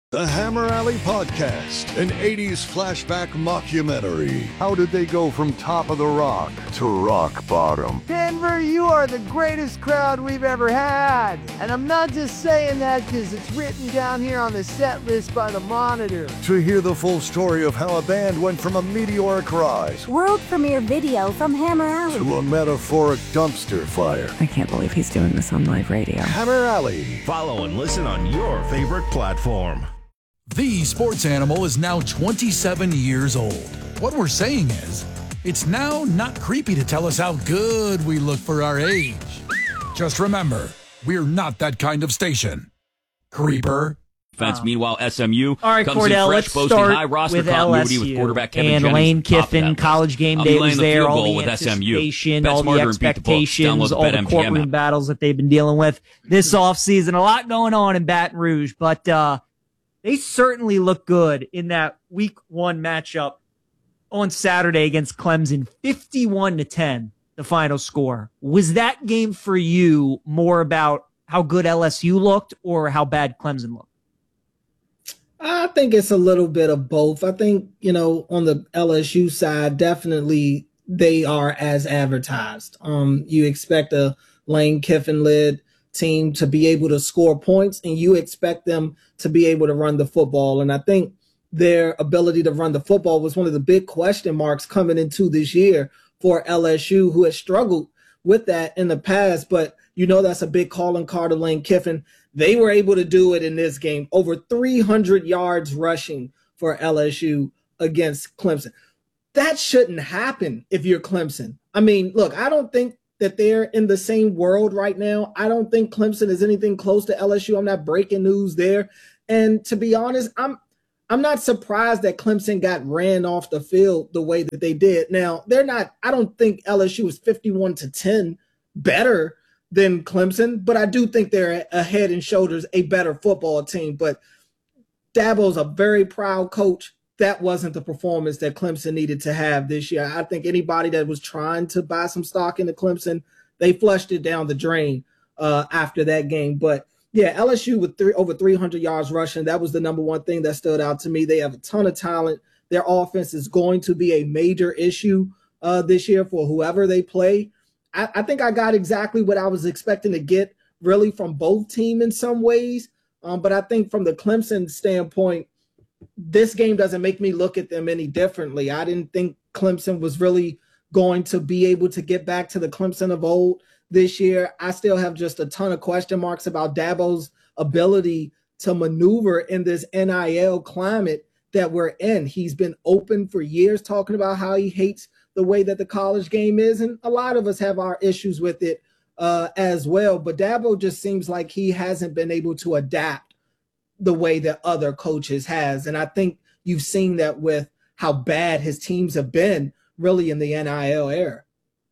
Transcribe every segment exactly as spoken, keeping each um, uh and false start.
The Hammer Alley Podcast, an eighties flashback mockumentary. How did they go from top of the rock to rock bottom? Denver, you are the greatest crowd we've ever had. And I'm not just saying that because it's written down here on the set list by the Monitor. To hear the full story of how a band went from a meteoric rise, world premiere video from Hammer Alley, to a metaphoric dumpster fire. I can't believe he's doing this on live radio. Hammer Alley. Follow and listen on your favorite platform. The Sports Animal is now twenty-seven years old. What we're saying is, it's now not creepy to tell us how good we look for our age. Just remember, we're not that kind of station. Creeper. Defense. Meanwhile, S M U All right, comes Cordell, in fresh, let's boasting start high roster with continuity L S U. with quarterback Kevin and Jennings. Lane Kiffin, Top College Game I'll Day be was laying the there, field all goal the with S M U. anticipation, Bet all the smarter and beat the book. expectations, Download the all the BetMGM courtroom app. battles that they've been dealing with this offseason. A lot going on in Baton Rouge, but uh, they certainly look good in that week one matchup on Saturday against Clemson, fifty-one to ten, the final score. Was that game for you more about how good L S U looked or how bad Clemson looked? I think it's a little bit of both. I think, you know, on the L S U side, definitely they are as advertised. Um, you expect a Lane Kiffin-led team to be able to score points, and you expect them to be able to run the football. And I think their ability to run the football was one of the big question marks coming into this year for L S U, who has struggled with that in the past. But you know that's a big calling card of Lane Kiffin. They were able to do it in this game. Over three hundred yards rushing for L S U against Clemson. That shouldn't happen if you're Clemson. I mean, look, I don't think that they're in the same world right now. I don't think Clemson is anything close to L S U. I'm not breaking news there. And to be honest, I'm I'm not surprised that Clemson got ran off the field the way that they did. Now, they're not, I don't think L S U is fifty-one to ten better than Clemson, but I do think they're a head and shoulders a better football team. But Dabo's a very proud coach. That wasn't the performance that Clemson needed to have this year. I think anybody that was trying to buy some stock into Clemson, they flushed it down the drain uh, after that game. But yeah, L S U with three, over three hundred yards rushing, that was the number one thing that stood out to me. They have a ton of talent. Their offense is going to be a major issue uh, this year for whoever they play. I, I think I got exactly what I was expecting to get really from both teams in some ways. Um, but I think from the Clemson standpoint, this game doesn't make me look at them any differently. I didn't think Clemson was really going to be able to get back to the Clemson of old this year. I still have just a ton of question marks about Dabo's ability to maneuver in this N I L climate that we're in. He's been open for years talking about how he hates the way that the college game is, and a lot of us have our issues with it uh, as well. But Dabo just seems like he hasn't been able to adapt the way that other coaches has, and I think you've seen that with how bad his teams have been really in the N I L era.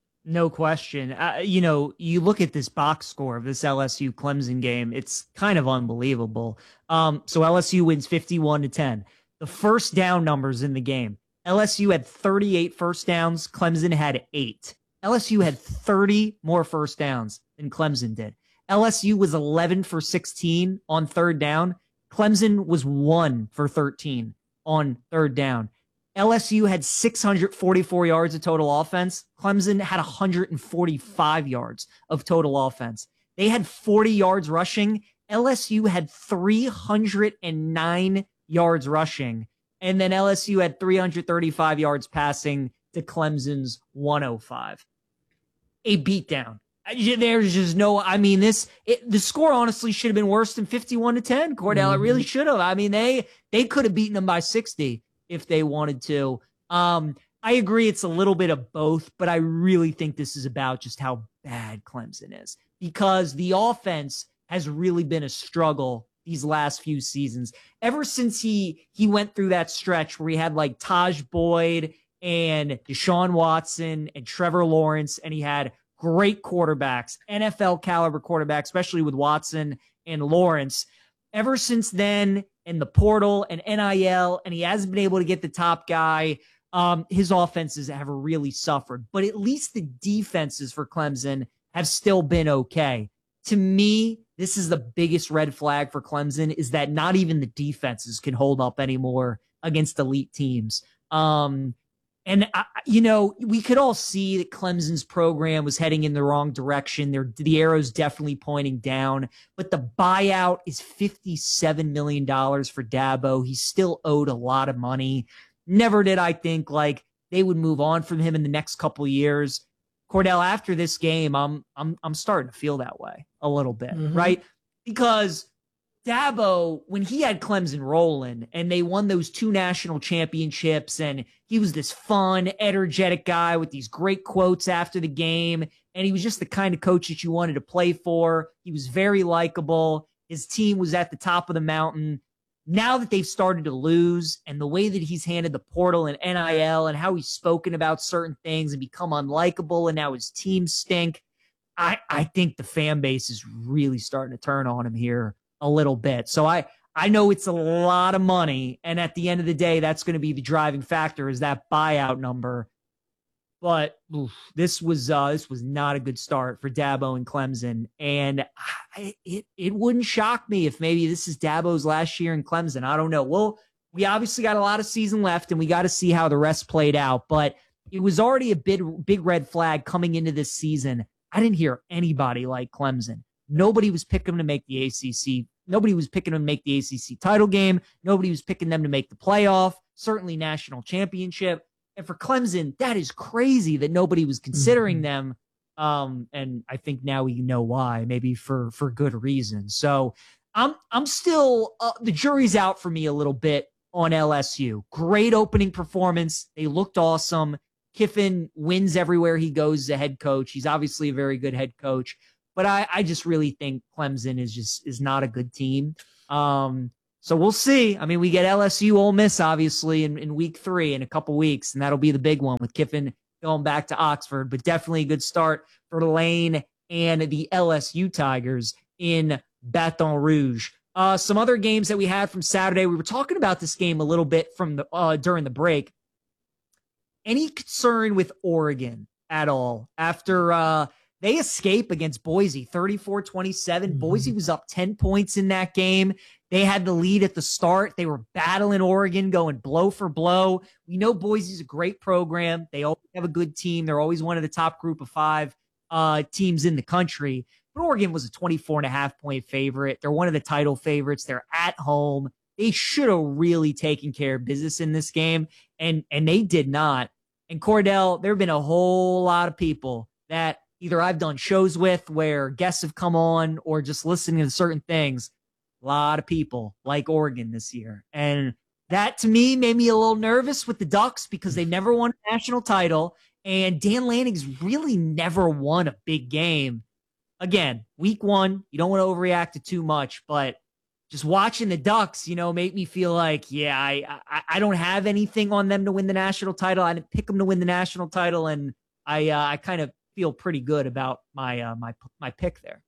No question. Uh, you know, you look at this box score of this L S U Clemson game, it's kind of unbelievable. Um, so L S U wins fifty-one to ten. The first down numbers in the game, L S U had thirty-eight first downs. Clemson had eight. L S U had thirty more first downs than Clemson did. L S U was eleven for sixteen on third down. Clemson was one for thirteen on third down. L S U had six hundred forty-four yards of total offense. Clemson had one hundred forty-five yards of total offense. They had forty yards rushing. L S U had three hundred nine yards rushing. And then L S U had three hundred thirty-five yards passing to Clemson's one oh five. A beatdown. There's just no, I mean, this, it, the score honestly should have been worse than fifty-one to ten, Cordell. Mm-hmm. It really should have. I mean, they, they could have beaten them by sixty if they wanted to. Um, I agree it's a little bit of both, but I really think this is about just how bad Clemson is, because the offense has really been a struggle these last few seasons. Ever since he he went through that stretch where he had like Taj Boyd and Deshaun Watson and Trevor Lawrence, and he had great quarterbacks, N F L caliber quarterbacks, especially with Watson and Lawrence. Ever since then, in the portal and N I L, and he hasn't been able to get the top guy, um, his offenses have really suffered. But at least the defenses for Clemson have still been okay. to me, this is the biggest red flag for Clemson, is that not even the defenses can hold up anymore against elite teams. Um, and, I, you know, we could all see that Clemson's program was heading in the wrong direction. They're, the arrow's definitely pointing down, but the buyout is fifty-seven million dollars for Dabo. He's still owed a lot of money. Never did I think like they would move on from him in the next couple of years. Cordell, after this game, I'm I'm I'm starting to feel that way a little bit, mm-hmm. right? Because Dabo, when he had Clemson rolling and they won those two national championships, and he was this fun, energetic guy with these great quotes after the game, and he was just the kind of coach that you wanted to play for. He was very likable. His team was at the top of the mountain. Now that they've started to lose, and the way that he's handled the portal and N I L and how he's spoken about certain things and become unlikable, and now his team stink, I, I think the fan base is really starting to turn on him here a little bit. So I, I know it's a lot of money, and at the end of the day, that's going to be the driving factor, is that buyout number. But oof, this was uh, this was not a good start for Dabo and Clemson, and I, it it wouldn't shock me if maybe this is Dabo's last year in Clemson. I don't know. Well, we obviously got a lot of season left, and we got to see how the rest played out. But it was already a big big red flag coming into this season. I didn't hear anybody like Clemson. Nobody was picking them to make the A C C. Nobody was picking them to make the A C C title game. Nobody was picking them to make the playoff. Certainly national championship. And for Clemson, that is crazy that nobody was considering mm-hmm. them. Um, and I think now we know why, maybe for, for good reason. So I'm, I'm still, uh, the jury's out for me a little bit on L S U. Great opening performance. They looked awesome. Kiffin wins everywhere he goes as a head coach. He's obviously a very good head coach, but I, I just really think Clemson is just, is not a good team. Um, So we'll see. I mean, we get L S U Ole Miss, obviously, in, in week three in a couple weeks, and that'll be the big one with Kiffin going back to Oxford. But definitely a good start for Lane and the L S U Tigers in Baton Rouge. Uh, some other games that we had from Saturday. We were talking about this game a little bit from the uh, during the break. Any concern with Oregon at all after uh, they escape against Boise, thirty-four twenty-seven? Mm-hmm. Boise was up ten points in that game. They had the lead at the start. They were battling Oregon, going blow for blow. We know Boise's a great program. They always have a good team. They're always one of the top group of five uh, teams in the country. But Oregon was a twenty-four and a half point favorite. They're one of the title favorites. They're at home. They should have really taken care of business in this game, and, and they did not. And Cordell, there have been a whole lot of people that either I've done shows with where guests have come on or just listening to certain things. A lot of people like Oregon this year. And that, to me, made me a little nervous with the Ducks because they never won a national title. And Dan Lanning's really never won a big game. Again, week one, you don't want to overreact to too much, but just watching the Ducks, you know, made me feel like, yeah, I, I, I don't have anything on them to win the national title. I didn't pick them to win the national title. And I, uh, I kind of feel pretty good about my, uh, my, my pick there.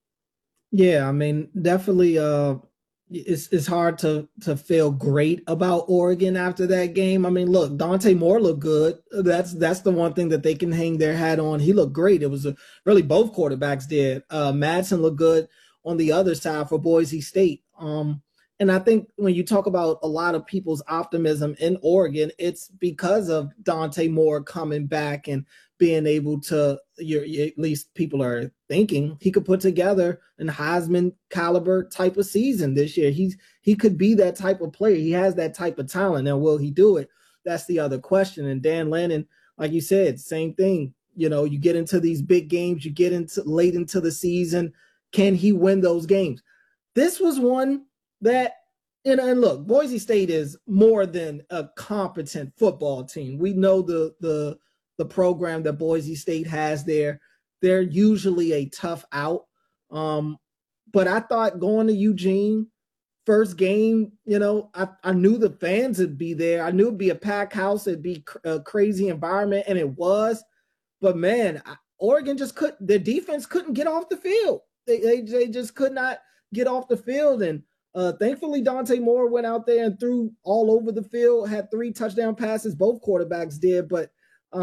Yeah, I mean, definitely uh, it's it's hard to to feel great about Oregon after that game. I mean, look, Dante Moore looked good. That's that's the one thing that they can hang their hat on. He looked great. It was a, really both quarterbacks did. Uh, Madsen looked good on the other side for Boise State. Um, and I think when you talk about a lot of people's optimism in Oregon, it's because of Dante Moore coming back and being able to, you're, at least people are thinking, he could put together an Heisman caliber type of season this year. He's he could be that type of player. He has that type of talent. Now, will he do it? That's the other question. And Dan Lanning, like you said, same thing. You know, you get into these big games, you get into late into the season. Can he win those games? This was one that, you know, and look, Boise State is more than a competent football team. We know the the the program that Boise State has there. They're usually a tough out. Um, but I thought going to Eugene, first game, you know, I, I knew the fans would be there. I knew it'd be a packed house. It'd be a crazy environment, and it was. But, man, Oregon just couldn't – their defense couldn't get off the field. They, they, they just could not get off the field. And uh, thankfully, Dante Moore went out there and threw all over the field, had three touchdown passes. Both quarterbacks did, but – Um,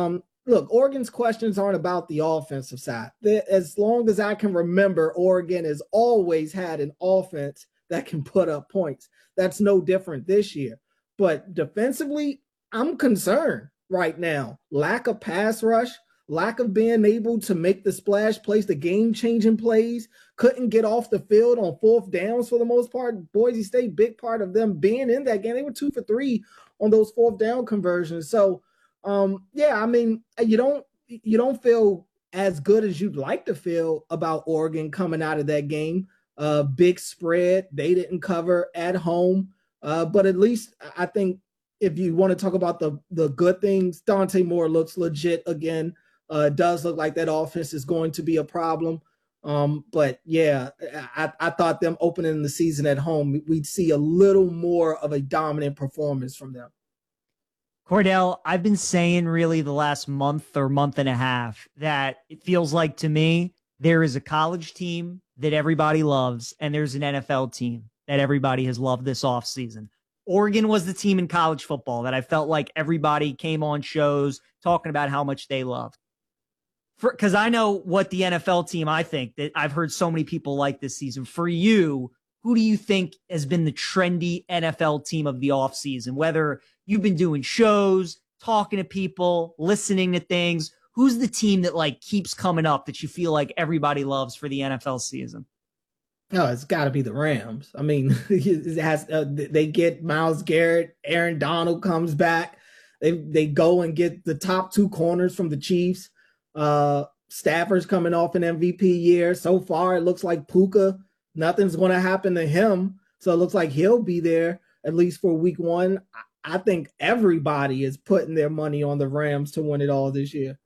look, Oregon's questions aren't about the offensive side. As long as I can remember, Oregon has always had an offense that can put up points. That's no different this year. But defensively, I'm concerned right now. Lack of pass rush, lack of being able to make the splash plays, the game-changing plays, couldn't get off the field on fourth downs for the most part. Boise State, big part of them being in that game. They were two for three on those fourth down conversions. So, um, yeah, I mean, you don't you don't feel as good as you'd like to feel about Oregon coming out of that game. Uh, big spread. They didn't cover at home. Uh, but at least I think if you want to talk about the, the good things, Dante Moore looks legit again. Uh, does look like that offense is going to be a problem. Um, but yeah, I, I thought them opening the season at home, we'd see a little more of a dominant performance from them. Cordell, I've been saying really the last month or month and a half that it feels like to me there is a college team that everybody loves and there's an N F L team that everybody has loved this offseason. Oregon was the team in college football that I felt like everybody came on shows talking about how much they loved. Because I know what the N F L team I think that I've heard so many people like this season. For you, who do you think has been the trendy N F L team of the offseason? Whether you've been doing shows, talking to people, listening to things, who's the team that like keeps coming up that you feel like everybody loves for the N F L season? Oh, it's got to be the Rams. I mean, it has, uh, they get Myles Garrett, Aaron Donald comes back. They they go and get the top two corners from the Chiefs. Uh, Stafford's coming off an M V P year. So far, it looks like Puka, nothing's going to happen to him. So it looks like he'll be there at least for week one. I think everybody is putting their money on the Rams to win it all this year.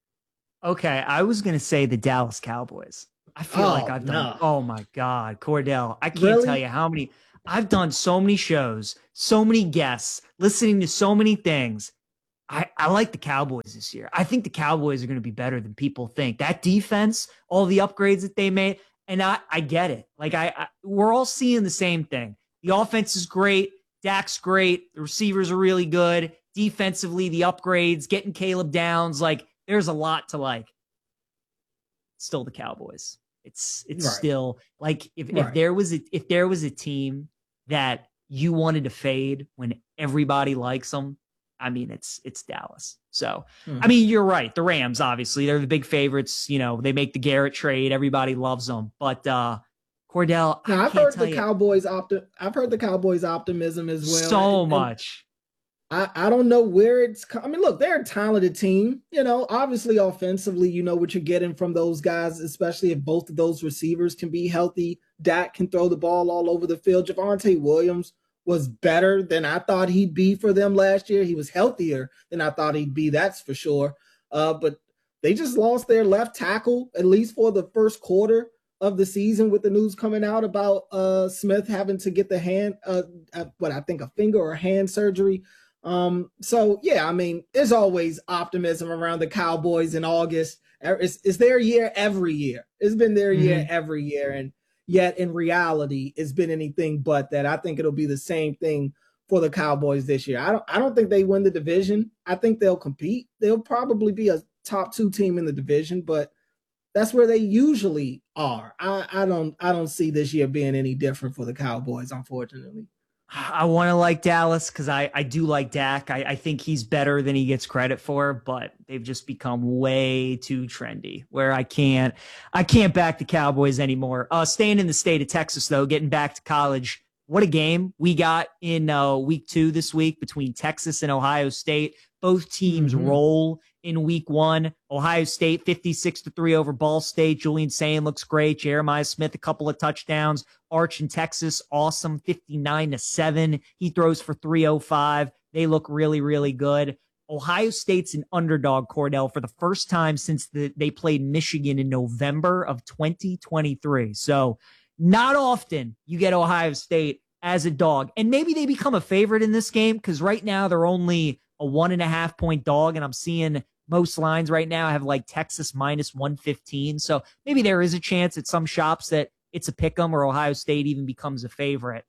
Okay, I was going to say the Dallas Cowboys. I feel oh, like I've done, no. oh my God, Cordell, I can't Really? tell you how many, I've done so many shows, so many guests, listening to so many things. I, I like the Cowboys this year. I think the Cowboys are going to be better than people think. That defense, all the upgrades that they made, and I, I get it. Like I, I, we're all seeing the same thing. The offense is great. Dak's great. The receivers are really good. Defensively, the upgrades, getting Caleb Downs, like there's a lot to like. Still the Cowboys. It's it's Right. still like if, Right. if there was a, if there was a team that you wanted to fade when everybody likes them, I mean it's it's Dallas. So Hmm. I mean you're right. The Rams obviously they're the big favorites. You know they make the Garrett trade. Everybody loves them. But uh, Cordell, I Now, I've can't heard tell the you Cowboys opti- I've heard the Cowboys optimism as well. so And- much. I, I don't know where it's. I mean, look, they're a talented team. You know, obviously, offensively, you know what you're getting from those guys, especially if both of those receivers can be healthy. Dak can throw the ball all over the field. Javonte Williams was better than I thought he'd be for them last year. He was healthier than I thought he'd be. That's for sure. Uh, but they just lost their left tackle, at least for the first quarter of the season, with the news coming out about uh, Smith having to get the hand, uh, uh, what I think a finger or hand surgery. Um, so yeah, I mean, there's always optimism around the Cowboys in August. It's, it's their year every year. It's been their mm-hmm. year every year. And yet in reality, it's been anything but that. I think it'll be the same thing for the Cowboys this year. I don't, I don't think they win the division. I think they'll compete. They'll probably be a top two team in the division, but that's where they usually are. I, I don't, I don't see this year being any different for the Cowboys, unfortunately. I want to like Dallas because I, I do like Dak. I, I think he's better than he gets credit for, but they've just become way too trendy where I can't I can't back the Cowboys anymore. Uh, staying in the state of Texas, though, getting back to college. What a game we got in uh, week two this week between Texas and Ohio State. Both teams mm-hmm. roll in week one. Ohio State fifty-six to three over Ball State. Julian Sayin looks great. Jeremiah Smith, a couple of touchdowns. Arch in Texas, awesome, fifty-nine to seven. He throws for three oh five. They look really, really good. Ohio State's an underdog, Cordell, for the first time since the, they played Michigan in November of twenty twenty-three. So not often you get Ohio State as a dog. And maybe they become a favorite in this game because right now they're only a one and a half point dog. And I'm seeing most lines right now have like Texas minus one fifteen. So maybe there is a chance at some shops that it's a pick 'em or Ohio State even becomes a favorite.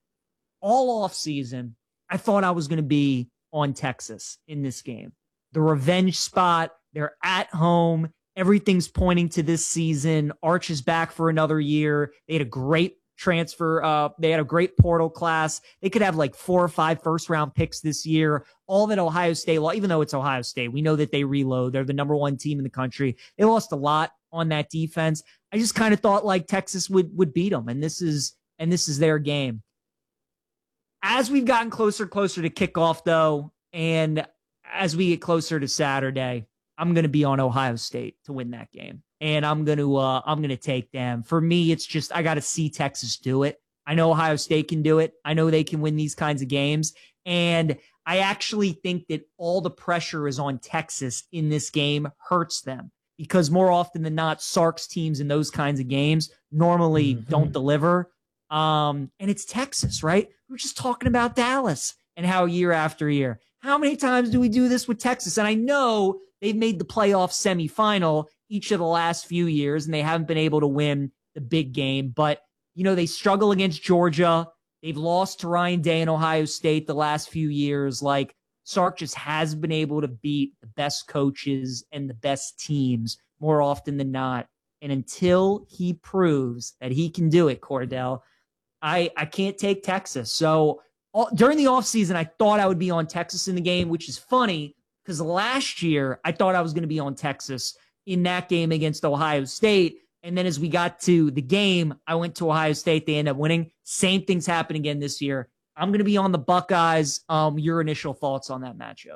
All off season, I thought I was going to be on Texas in this game. The revenge spot, They're at home. Everything's pointing to this season. Arch is back for another year. They had a great transfer. Uh, they had a great portal class. They could have like four or five first round picks this year. All that Ohio State, even though it's Ohio State, we know that they reload. They're the number one team in the country. They lost a lot on that defense. I just kind of thought like Texas would would beat them, and this is and this is their game. As we've gotten closer, closer to kickoff, though, and as we get closer to Saturday, I'm going to be on Ohio State to win that game. And I'm going to, uh, I'm going to take them. For me, it's just, I got to see Texas do it. I know Ohio State can do it. I know they can win these kinds of games. And I actually think that all the pressure is on Texas in this game hurts them because more often than not, Sark's teams in those kinds of games normally mm-hmm. don't deliver. Um, and it's Texas, right? We're just talking about Dallas and how year after year, how many times do we do this with Texas? And I know they've made the playoff semifinal each of the last few years, and they haven't been able to win the big game. But, you know, they struggle against Georgia. They've lost to Ryan Day and Ohio State the last few years. Like, Sark just has been able to beat the best coaches and the best teams more often than not. And until he proves that he can do it, Cordell, I, I can't take Texas. So all, during the offseason, I thought I would be on Texas in the game, which is funny because last year I thought I was going to be on Texas in that game against Ohio State. And then as we got to the game, I went to Ohio State. They end up winning. Same things happen again this year. I'm going to be on the Buckeyes. Um, your initial thoughts on that matchup?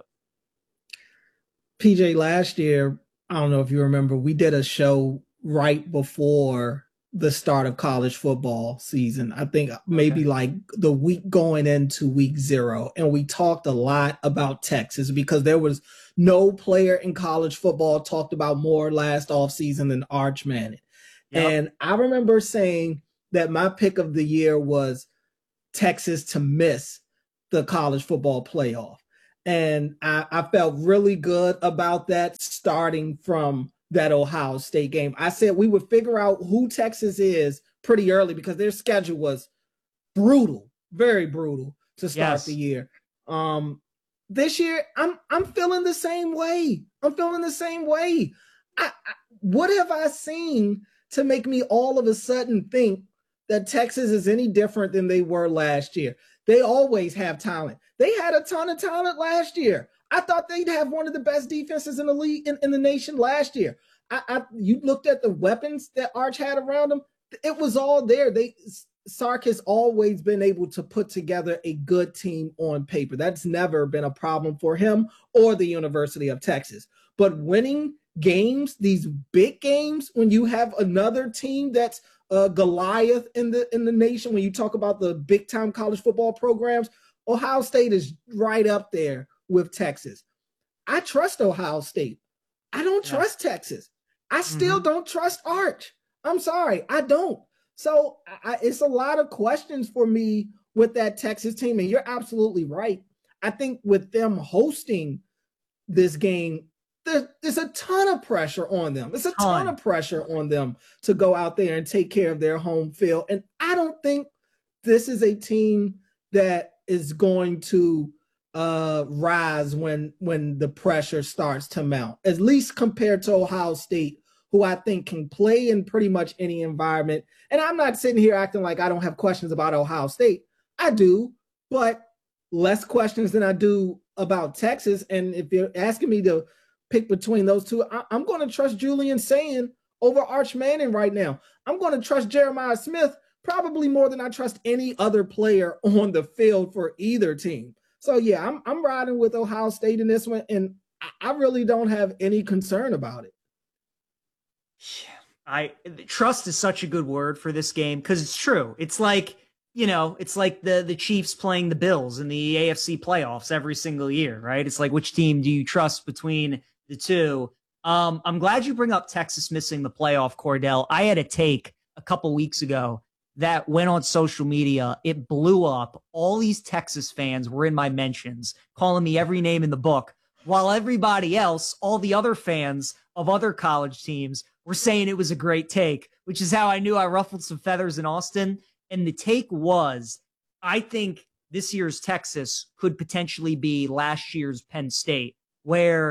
P J, last year, I don't know if you remember, we did a show right before the start of college football season. I think maybe okay. like the week going into week zero. And we talked a lot about Texas because there was no player in college football talked about more last offseason than Arch Manning. Yep. And I remember saying that my pick of the year was Texas to miss the college football playoff. And I, I felt really good about that starting from that Ohio State game. I said we would figure out who Texas is pretty early because their schedule was brutal, very brutal to start yes. the year. Um, this year, I'm I'm feeling the same way. I'm feeling the same way. I, I, what have I seen to make me all of a sudden think that Texas is any different than they were last year? They always have talent. They had a ton of talent last year. I thought they'd have one of the best defenses in the league in, in the nation last year. I, I you looked at the weapons that Arch had around them. It was all there. They Sark has always been able to put together a good team on paper. That's never been a problem for him or the University of Texas. But winning games, these big games, when you have another team that's uh, Goliath in the in the nation, when you talk about the big time college football programs, Ohio State is right up there with Texas. I trust Ohio State. I don't yeah. trust Texas. I still mm-hmm. don't trust Arch. I'm sorry, I don't. So I, it's a lot of questions for me with that Texas team. And you're absolutely right. I think with them hosting this game, there, there's a ton of pressure on them. It's a ton. ton of pressure on them to go out there and take care of their home field. And I don't think this is a team that is going to uh, rise when, when the pressure starts to mount, at least compared to Ohio State, who I think can play in pretty much any environment. And I'm not sitting here acting like I don't have questions about Ohio State. I do, but less questions than I do about Texas. And if you're asking me to pick between those two, I- I'm going to trust Julian Sayin over Arch Manning right now. I'm going to trust Jeremiah Smith probably more than I trust any other player on the field for either team. So, yeah, I'm I'm riding with Ohio State in this one, and I really don't have any concern about it. I trust is such a good word for this game because it's true. It's like, you know, it's like the the Chiefs playing the Bills in the A F C playoffs every single year, right? It's like, which team do you trust between the two? Um, I'm glad you bring up Texas missing the playoff, Cordell. I had a take a couple weeks ago that went on social media. It blew up. All these Texas fans were in my mentions, calling me every name in the book, while everybody else, all the other fans of other college teams, were saying it was a great take, which is how I knew I ruffled some feathers in Austin. And the take was, I think this year's Texas could potentially be last year's Penn State, where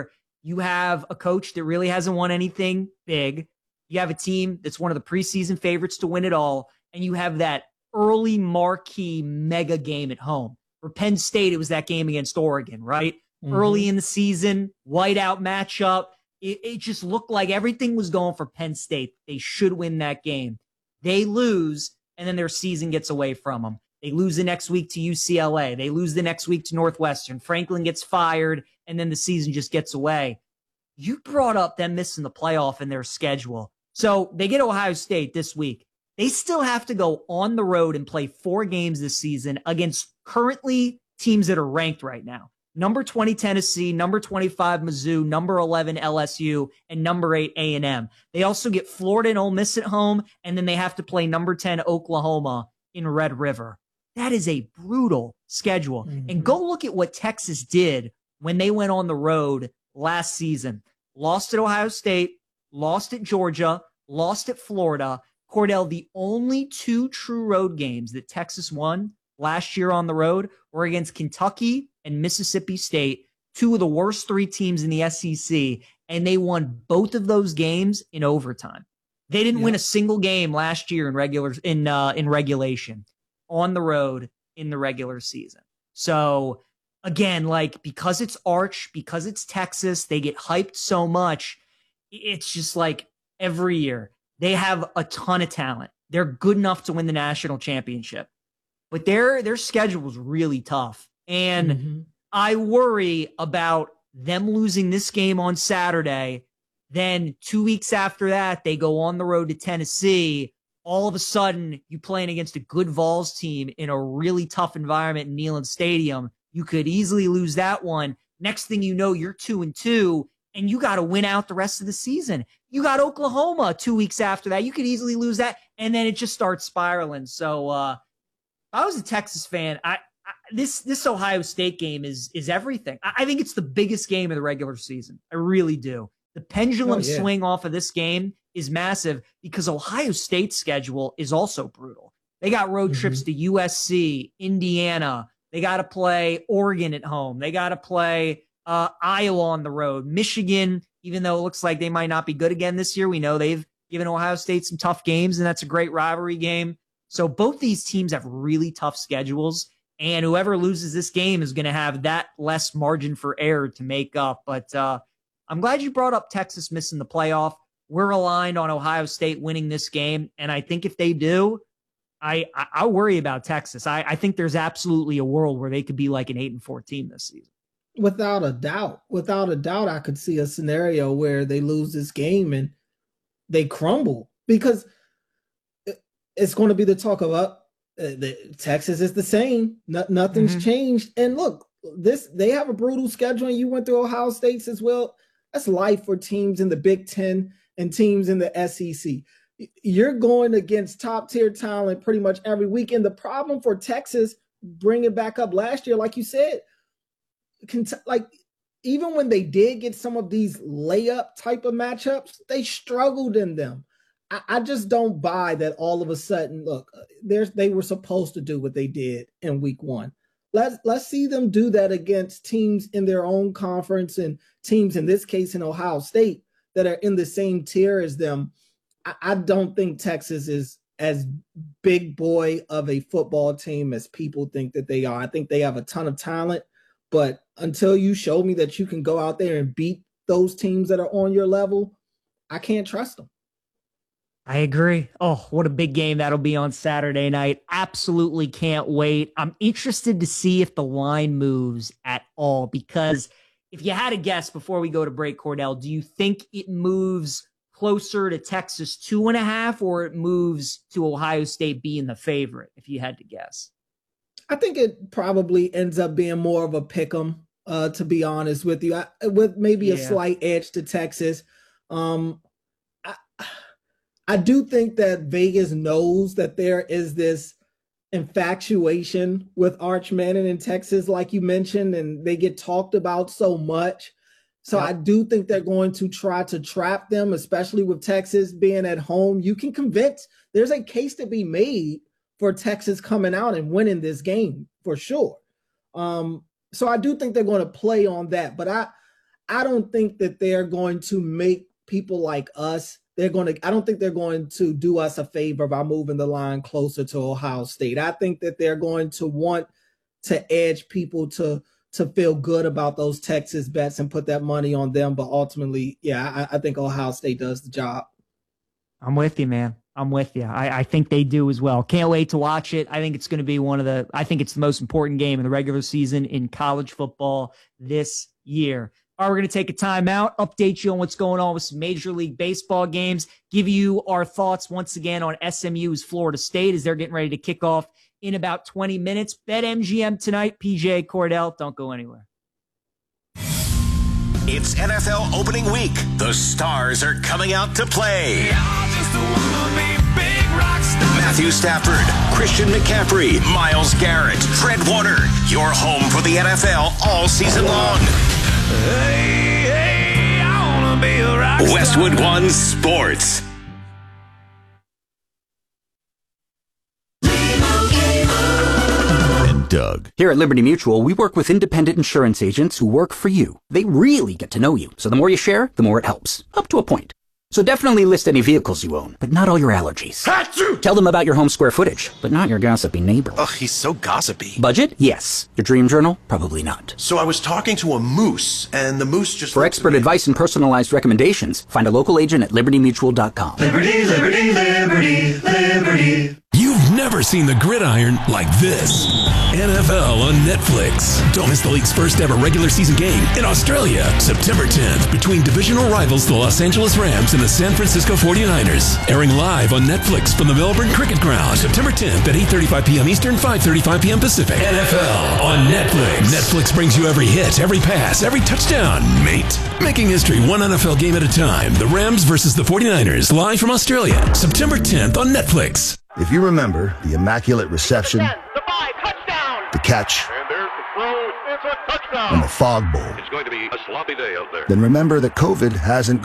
You have a coach that really hasn't won anything big. You have a team that's one of the preseason favorites to win it all. And you have that early marquee mega game at home. For Penn State, it was that game against Oregon, right? Mm-hmm. Early in the season, whiteout matchup. It, it just looked like everything was going for Penn State. They should win that game. They lose, and then their season gets away from them. They lose the next week to U C L A. They lose the next week to Northwestern. Franklin gets fired, and then the season just gets away. You brought up them missing the playoff in their schedule. So they get Ohio State this week. They still have to go on the road and play four games this season against currently teams that are ranked right now. Number twenty, Tennessee, number twenty-five, Mizzou, number eleven, L S U, and number eight, A and M. They also get Florida and Ole Miss at home, and then they have to play number ten, Oklahoma in Red River. That is a brutal schedule. Mm-hmm. And go look at what Texas did when they went on the road last season. Lost at Ohio State, lost at Georgia, lost at Florida. Cordell, the only two true road games that Texas won last year on the road were against Kentucky and Mississippi State, two of the worst three teams in the S E C, and they won both of those games in overtime. They didn't yeah. win a single game last year in regular in uh, in regulation on the road in the regular season. So again, like because it's Arch, because it's Texas, they get hyped so much. It's just like every year they have a ton of talent. They're good enough to win the national championship, but their their schedule was really tough. And mm-hmm. I worry about them losing this game on Saturday. Then two weeks after that, they go on the road to Tennessee. All of a sudden, you playing against a good Vols team in a really tough environment in Neyland Stadium. You could easily lose that one. Next thing you know, you're two and two, and you got to win out the rest of the season. You got Oklahoma two weeks after that. You could easily lose that, and then it just starts spiraling. So, uh, if I was a Texas fan, I, I this this Ohio State game is is everything. I, I think it's the biggest game of the regular season. I really do. The pendulum oh, yeah. swing off of this game is massive because Ohio State's schedule is also brutal. They got road mm-hmm. trips to U S C, Indiana. They got to play Oregon at home. They got to play uh, Iowa on the road. Michigan, even though it looks like they might not be good again this year, we know they've given Ohio State some tough games, and that's a great rivalry game. So both these teams have really tough schedules, and whoever loses this game is going to have that less margin for error to make up. But uh, I'm glad you brought up Texas missing the playoff. We're aligned on Ohio State winning this game, and I think if they do, I I, I worry about Texas. I, I think there's absolutely a world where they could be like an eight and four team this season. Without a doubt, without a doubt, I could see a scenario where they lose this game and they crumble because it's going to be the talk of up. Uh, the, Texas is the same. No, nothing's mm-hmm. changed. And look, this they have a brutal schedule, and you went through Ohio State's as well. That's life for teams in the Big Ten and teams in the S E C. You're going against top tier talent pretty much every week. And the problem for Texas, bringing back up last year, like you said, like even when they did get some of these layup type of matchups, they struggled in them. I, I just don't buy that all of a sudden, look, there's they were supposed to do what they did in week one. Let's let's see them do that against teams in their own conference and teams, in this case, in Ohio State, that are in the same tier as them. I, I don't think Texas is as big boy of a football team as people think that they are. I think they have a ton of talent, but until you show me that you can go out there and beat those teams that are on your level, I can't trust them. I agree. Oh, what a big game that'll be on Saturday night. Absolutely can't wait. I'm interested to see if the line moves at all, because if you had a guess before we go to break, Cordell, do you think it moves closer to Texas two and a half, or it moves to Ohio State being the favorite, if you had to guess? I think it probably ends up being more of a pick 'em, uh, to be honest with you, I, with maybe yeah. a slight edge to Texas. Um, I, I do think that Vegas knows that there is this infatuation with Arch Manning in Texas, like you mentioned, and they get talked about so much. So yep. I do think they're going to try to trap them, especially with Texas being at home. You can convince, there's a case to be made for Texas coming out and winning this game for sure. Um, so I do think they're going to play on that, but I, I don't think that they're going to make people like us. They're going to, I don't think they're going to do us a favor by moving the line closer to Ohio State. I think that they're going to want to edge people to, to feel good about those Texas bets and put that money on them. But ultimately, yeah, I, I think Ohio State does the job. I'm with you, man. I'm with you. I, I think they do as well. Can't wait to watch it. I think it's going to be one of the, I think it's the most important game in the regular season in college football this year. All right, we're going to take a timeout, update you on what's going on with some Major League Baseball games, give you our thoughts once again on S M U's Florida State as they're getting ready to kick off in about twenty minutes. BetMGM tonight, P J Cordell. Don't go anywhere. It's N F L opening week. The stars are coming out to play. Matthew Stafford, Christian McCaffrey, Myles Garrett, Fred Warner. Your home for the N F L all season long. Hey, hey, I wanna be a rock star. Westwood One Sports. And Doug. Here at Liberty Mutual, we work with independent insurance agents who work for you. They really get to know you, so the more you share, the more it helps. Up to a point. So definitely list any vehicles you own, but not all your allergies. Achoo! Tell them about your home square footage, but not your gossipy neighbor. Ugh, he's so gossipy. Budget? Yes. Your dream journal? Probably not. So I was talking to a moose, and the moose just... For expert advice and personalized recommendations, find a local agent at liberty mutual dot com. Liberty, liberty, liberty, liberty. You've never seen the gridiron like this. N F L on Netflix. Don't miss the league's first ever regular season game in Australia, September tenth, between divisional rivals the Los Angeles Rams and the San Francisco forty-niners. Airing live on Netflix from the Melbourne Cricket Ground, September tenth at eight thirty-five p.m. Eastern, five thirty-five p.m. Pacific. N F L on Netflix. Netflix brings you every hit, every pass, every touchdown, mate. Making history one N F L game at a time. The Rams versus the forty-niners, live from Australia, September tenth on Netflix. If you remember the Immaculate Reception, the five, touchdown. the catch, And there's the throw. It's a touchdown. and the Fog Bowl, It's going to be a sloppy day out there. then remember that COVID hasn't